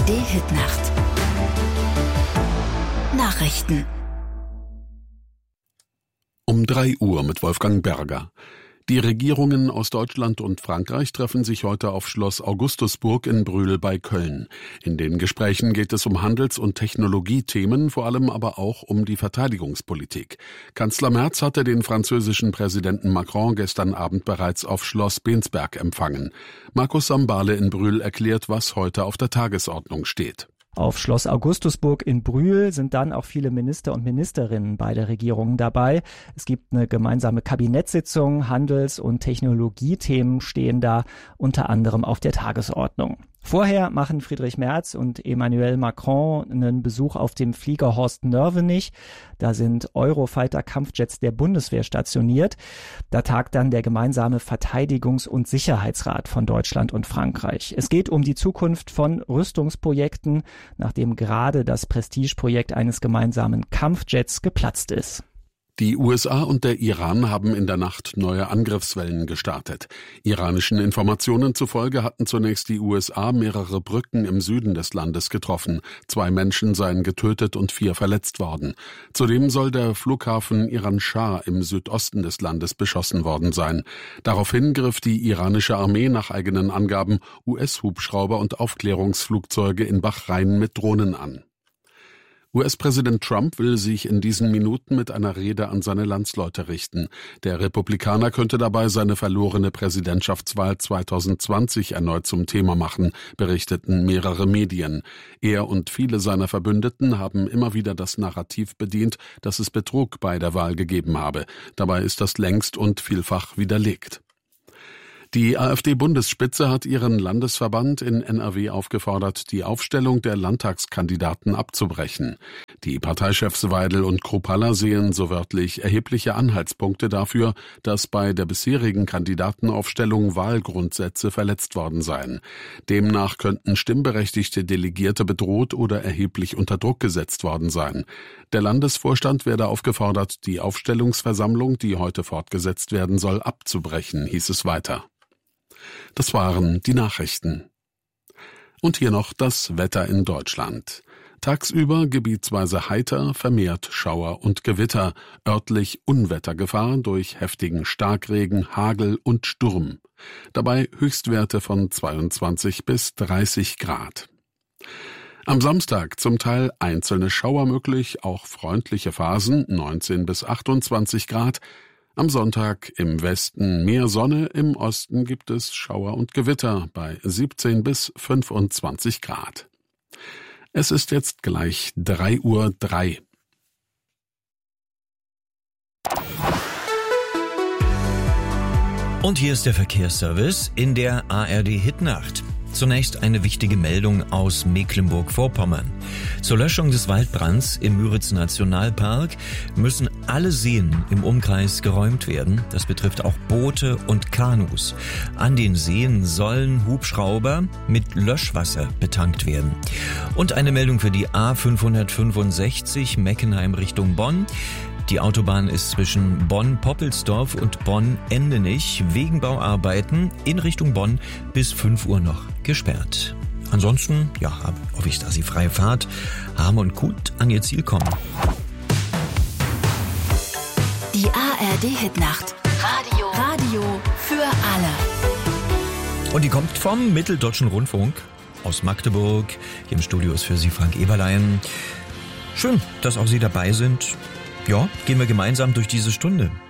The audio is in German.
ARD-Hitnacht. Nachrichten. Um 3 Uhr mit Wolfgang Berger. Die Regierungen aus Deutschland und Frankreich treffen sich heute auf Schloss Augustusburg in Brühl bei Köln. In den Gesprächen geht es um Handels- und Technologiethemen, vor allem aber auch um die Verteidigungspolitik. Kanzler Merz hatte den französischen Präsidenten Macron gestern Abend bereits auf Schloss Bensberg empfangen. Markus Sambale in Brühl erklärt, was heute auf der Tagesordnung steht. Auf Schloss Augustusburg in Brühl sind dann auch viele Minister und Ministerinnen beider Regierungen dabei. Es gibt eine gemeinsame Kabinettssitzung, Handels- und Technologiethemen stehen da unter anderem auf der Tagesordnung. Vorher machen Friedrich Merz und Emmanuel Macron einen Besuch auf dem Flieger Horst-Nörvenich. Da sind Eurofighter-Kampfjets der Bundeswehr stationiert. Da tagt dann der gemeinsame Verteidigungs- und Sicherheitsrat von Deutschland und Frankreich. Es geht um die Zukunft von Rüstungsprojekten, nachdem gerade das Prestigeprojekt eines gemeinsamen Kampfjets geplatzt ist. Die USA und der Iran haben in der Nacht neue Angriffswellen gestartet. Iranischen Informationen zufolge hatten zunächst die USA mehrere Brücken im Süden des Landes getroffen. 2 Menschen seien getötet und 4 verletzt worden. Zudem soll der Flughafen Iran-Schah im Südosten des Landes beschossen worden sein. Daraufhin griff die iranische Armee nach eigenen Angaben US-Hubschrauber und Aufklärungsflugzeuge in Bahrain mit Drohnen an. US-Präsident Trump will sich in diesen Minuten mit einer Rede an seine Landsleute richten. Der Republikaner könnte dabei seine verlorene Präsidentschaftswahl 2020 erneut zum Thema machen, berichteten mehrere Medien. Er und viele seiner Verbündeten haben immer wieder das Narrativ bedient, dass es Betrug bei der Wahl gegeben habe. Dabei ist das längst und vielfach widerlegt. Die AfD-Bundesspitze hat ihren Landesverband in NRW aufgefordert, die Aufstellung der Landtagskandidaten abzubrechen. Die Parteichefs Weidel und Kruppalla sehen so wörtlich erhebliche Anhaltspunkte dafür, dass bei der bisherigen Kandidatenaufstellung Wahlgrundsätze verletzt worden seien. Demnach könnten stimmberechtigte Delegierte bedroht oder erheblich unter Druck gesetzt worden sein. Der Landesvorstand werde aufgefordert, die Aufstellungsversammlung, die heute fortgesetzt werden soll, abzubrechen, hieß es weiter. Das waren die Nachrichten. Und hier noch das Wetter in Deutschland. Tagsüber gebietsweise heiter, vermehrt Schauer und Gewitter, örtlich Unwettergefahr durch heftigen Starkregen, Hagel und Sturm. Dabei Höchstwerte von 22 bis 30 Grad. Am Samstag zum Teil einzelne Schauer möglich, auch freundliche Phasen, 19 bis 28 Grad. Am Sonntag im Westen mehr Sonne, im Osten gibt es Schauer und Gewitter bei 17 bis 25 Grad. Es ist jetzt gleich 3:03 Uhr. Und hier ist der Verkehrsservice in der ARD-Hitnacht. Zunächst eine wichtige Meldung aus Mecklenburg-Vorpommern. Zur Löschung des Waldbrands im Müritz-Nationalpark müssen alle Seen im Umkreis geräumt werden. Das betrifft auch Boote und Kanus. An den Seen sollen Hubschrauber mit Löschwasser betankt werden. Und eine Meldung für die A565 Meckenheim Richtung Bonn. Die Autobahn ist zwischen Bonn-Poppelsdorf und Bonn-Endenich wegen Bauarbeiten in Richtung Bonn bis 5 Uhr noch gesperrt. Ansonsten, hoffe ich, dass Sie freie Fahrt haben und gut an Ihr Ziel kommen. Die ARD-Hitnacht. Radio für alle. Und die kommt vom Mitteldeutschen Rundfunk aus Magdeburg. Hier im Studio ist für Sie Frank Eberlein. Schön, dass auch Sie dabei sind. Ja, gehen wir gemeinsam durch diese Stunde.